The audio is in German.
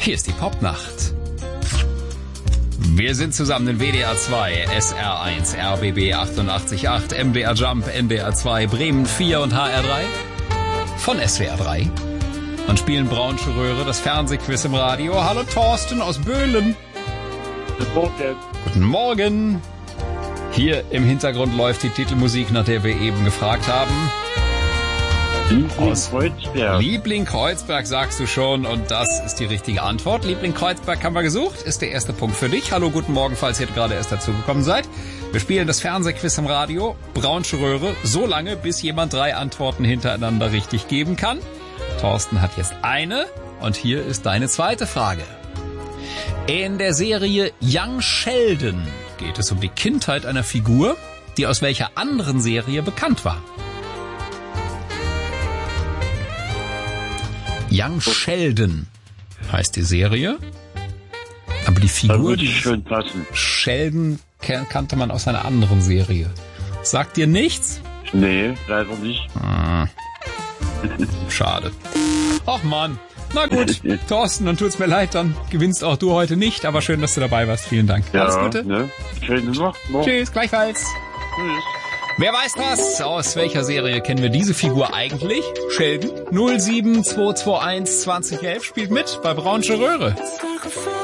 Hier ist die Popnacht. Wir sind zusammen in WDR 2, SR1, RBB 88.8, MDR Jump, NDR 2, Bremen 4 und HR 3 von SWR 3 und spielen Braunsche Röhre, das Fernsehquiz im Radio. Hallo Thorsten aus Böhlen. Guten Morgen. Guten Morgen. Hier im Hintergrund läuft die Titelmusik, nach der wir eben gefragt haben. Liebling Kreuzberg. Liebling Kreuzberg sagst du schon und das ist die richtige Antwort. Liebling Kreuzberg haben wir gesucht, ist der erste Punkt für dich. Hallo, guten Morgen, falls ihr gerade erst dazugekommen seid. Wir spielen das Fernsehquiz im Radio, Braunsche Röhre, so lange, bis jemand 3 Antworten hintereinander richtig geben kann. Thorsten hat jetzt eine und hier ist deine zweite Frage. In der Serie Young Sheldon geht es um die Kindheit einer Figur, die aus welcher anderen Serie bekannt war. Young Sheldon heißt die Serie, aber die Figur, da würde ich schön passen. Sheldon kannte man aus einer anderen Serie. Sagt dir nichts? Nee, leider nicht. Schade. Ach Mann. Na gut, Thorsten, dann tut's mir leid, dann gewinnst auch du heute nicht, aber schön, dass du dabei warst. Vielen Dank. Ja, alles Gute. Ne? Schöne Nacht noch. Tschüss, gleichfalls. Tschüss. Wer weiß das? Aus welcher Serie kennen wir diese Figur eigentlich? Sheldon 07221 2011 spielt mit bei Braunsche Röhre.